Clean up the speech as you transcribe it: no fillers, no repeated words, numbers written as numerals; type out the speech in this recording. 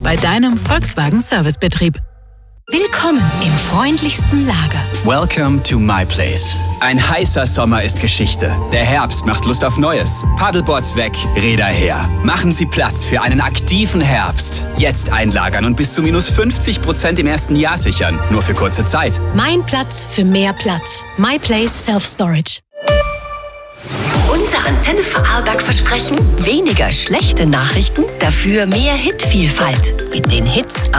bei deinem Volkswagen Servicebetrieb. Willkommen im freundlichsten Lager. Welcome to my place. Ein heißer Sommer ist Geschichte. Der Herbst macht Lust auf Neues. Paddleboards weg, Räder her. Machen Sie Platz für einen aktiven Herbst. Jetzt einlagern und bis zu minus 50% im ersten Jahr sichern. Nur für kurze Zeit. Mein Platz für mehr Platz. My Place Self Storage. Unser Antenne Vorarlberg-Versprechen: weniger schlechte Nachrichten, dafür mehr Hitvielfalt. Mit den Hits